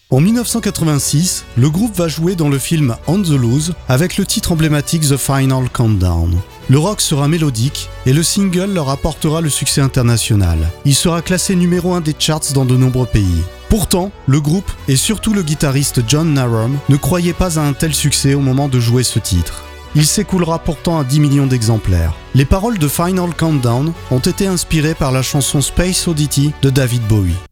En 1986, le groupe va jouer dans le film On the Loose avec le titre emblématique The Final Countdown. Le rock sera mélodique et le single leur apportera le succès international. Il sera classé numéro 1 des charts dans de nombreux pays. Pourtant, le groupe et surtout le guitariste John Norum ne croyaient pas à un tel succès au moment de jouer ce titre. Il s'écoulera pourtant à 10 millions d'exemplaires. Les paroles de Final Countdown ont été inspirées par la chanson Space Oddity de David Bowie.